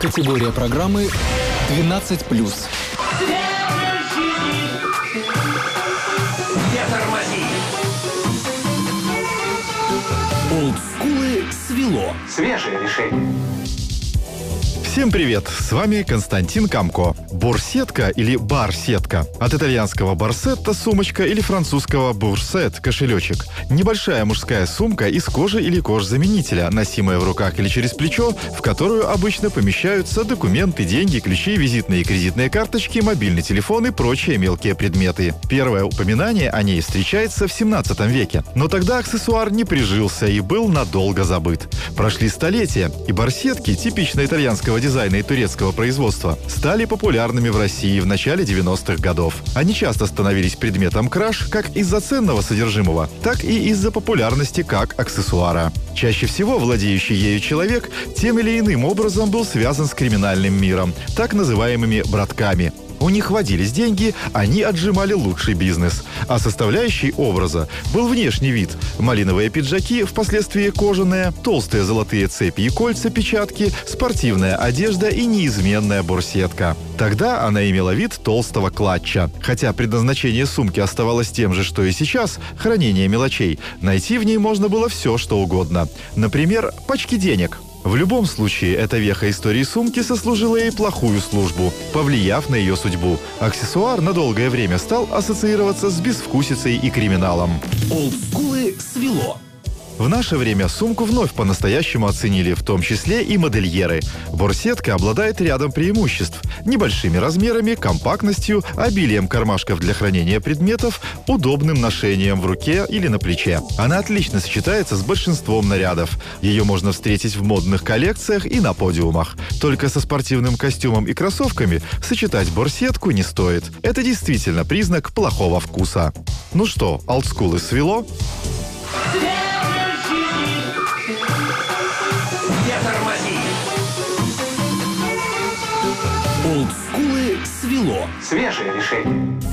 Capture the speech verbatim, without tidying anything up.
Категория программы двенадцать плюс. Не тормози! Олдскулы свело. Свежее решение. Всем привет! С вами Константин Камко. Борсетка или барсетка. От итальянского барсетта – сумочка или французского бурсет – кошелечек. Небольшая мужская сумка из кожи или кожзаменителя, носимая в руках или через плечо, в которую обычно помещаются документы, деньги, ключи, визитные и кредитные карточки, мобильный телефон и прочие мелкие предметы. Первое упоминание о ней встречается в семнадцатом веке. Но тогда аксессуар не прижился и был надолго забыт. Прошли столетия, и барсетки, типично итальянского дизайна и турецкого производства, стали популярными в России в начале девяностых годов. Они часто становились предметом краж как из-за ценного содержимого, так и из-за популярности как аксессуара. Чаще всего владеющий ею человек тем или иным образом был связан с криминальным миром, так называемыми братками. У них водились деньги, они отжимали лучший бизнес. А составляющей образа был внешний вид. Малиновые пиджаки, впоследствии кожаные, толстые золотые цепи и кольца, печатки, спортивная одежда и неизменная бурсетка. Тогда она имела вид толстого клатча. Хотя предназначение сумки оставалось тем же, что и сейчас – хранение мелочей. Найти в ней можно было все, что угодно. Например, пачки денег. В любом случае, эта веха истории сумки сослужила ей плохую службу, повлияв на ее судьбу. Аксессуар на долгое время стал ассоциироваться с безвкусицей и криминалом. Олдскулы свело. В наше время сумку вновь по-настоящему оценили, в том числе и модельеры. Борсетка обладает рядом преимуществ – небольшими размерами, компактностью, обилием кармашков для хранения предметов, удобным ношением в руке или на плече. Она отлично сочетается с большинством нарядов. Ее можно встретить в модных коллекциях и на подиумах. Только со спортивным костюмом и кроссовками сочетать борсетку не стоит. Это действительно признак плохого вкуса. Ну что, олдскулы свело? Олдскулы свело. Свежее решение.